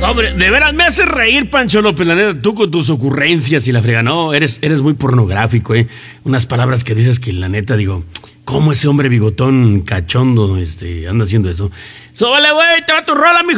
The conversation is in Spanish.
Hombre, de veras me haces reír, Pancho López, la neta, tú con tus ocurrencias y la frega. No, eres muy pornográfico, ¿eh? Unas palabras que dices que la neta digo, ¿cómo ese hombre bigotón cachondo anda haciendo eso? ¡Súbele, güey! ¡Te va tu rola, mijo!